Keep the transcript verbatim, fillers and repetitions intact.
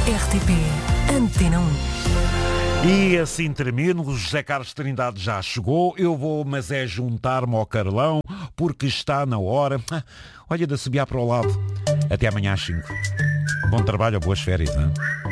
R T P Antena um. E assim termino. O José Carlos Trindade já chegou. Eu vou, mas é juntar-me ao Carlão, porque está na hora. Olha, de assobiar para o lado. Até amanhã às cinco. Bom trabalho ou boas férias, não é?